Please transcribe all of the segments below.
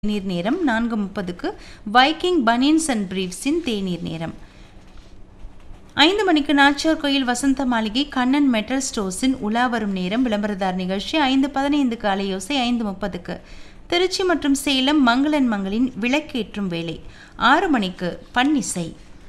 தேநீர் நேரம் 4:30க்கு Viking banians and பிரீஃப்ஸின் தேநீர் நேரம். 5 மணிக்கு நாச்சியார் கோயில் வசந்த மாளிகை கண்ணன் மெட்டல் ஸ்டோர்ஸின் உலா வரும் நேரம் விளம்பரதார் நிகழ்ச்சி. 5:15க்கு அலையோசை. 5:30க்கு திருச்சி மற்றும் சேலம் மங்களன் மங்களின் விளக்கேற்றும் வேலை. 6 மணிக்கு பன்னிசை.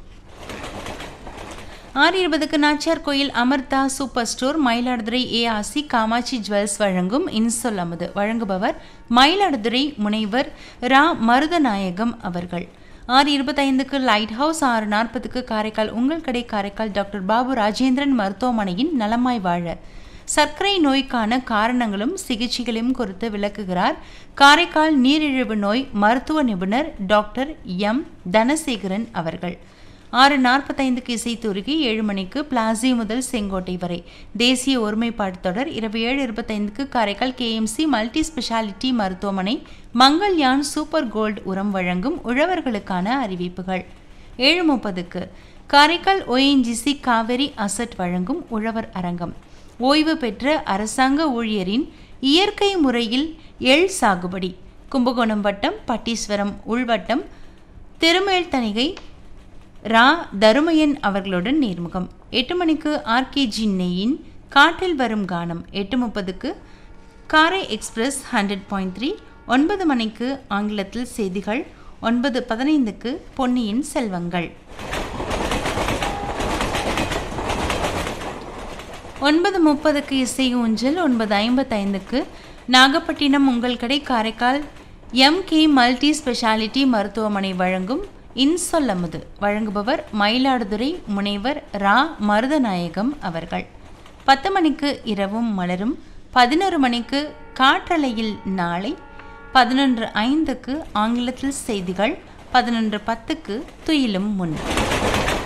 6:20க்கு நாச்சியார் கோயில் Amrita super store Mayiladuthurai ARC Kamakshi jewels வழங்கும் இன்சொல் அமுது. வழங்குபவர் மயிலாடுதுறை முனைவர் ரா மருதநாயகம் அவர்கள். 6:25க்கு லைட் ஹவுஸ். 6:40க்கு காரைக்கால் உங்கள் கடை காரைக்கால் டாக்டர் பாபு ராஜேந்திரன் மருத்துவமனையின் நலமாய் வாழ சர்க்கரை நோய்க்கான காரணங்களும் சிகிச்சைகளையும் குறித்து விளக்குகிறார் காரைக்கால் நீரிழிவு நோய் மருத்துவ நிபுணர் டாக்டர் எம் தனசேகரன் அவர்கள். 6:45க்கு இசைத்தூரிகை. 7 மணிக்கு பிளாசி முதல் செங்கோட்டை வரை தேசிய ஒருமைப்பாடு தொடர். இரவு 7:25க்கு காரைக்கால் கேஎம்சி மல்டி ஸ்பெஷாலிட்டி மருத்துவமனை மங்கள்யான் சூப்பர் கோல்டு உரம் வழங்கும் உழவர்களுக்கான அறிவிப்புகள். 7:30க்கு காரைக்கால் ONGC காவேரி அசட் வழங்கும் உழவர் அரங்கம். ஓய்வு பெற்ற அரசாங்க ஊழியரின் இயற்கை முறையில் எள் சாகுபடி. கும்பகோணம் வட்டம் பட்டீஸ்வரம் உள்வட்டம் திருமேல்தணிகை ரா தருமையன் அவர்களுடன் நேர்முகம். 8 மணிக்கு RKG நெய்யின் காட்டில் வரும் கானம். 8:30க்கு காரை எக்ஸ்பிரஸ் 100.3. 9 மணிக்கு ஆங்கிலத்தில் செய்திகள். 9:15க்கு பொன்னியின் செல்வங்கள். 9:30க்கு இசை ஊஞ்சல். 9:55க்கு நாகப்பட்டினம் உங்கள் கடை காரைக்கால் MK மல்டி ஸ்பெஷாலிட்டி மருத்துவமனை வழங்கும் இன்சொல்லமுது. வழங்குபவர் மயிலாடுதுறை முனைவர் ரா மருதநாயகம் அவர்கள். 10 மணிக்கு இரவும் மலரும். 11 மணிக்கு காற்றலையில் நாளை. 11:05க்கு ஆங்கிலத்தில் செய்திகள். 11:10க்கு துயிலும் முன்.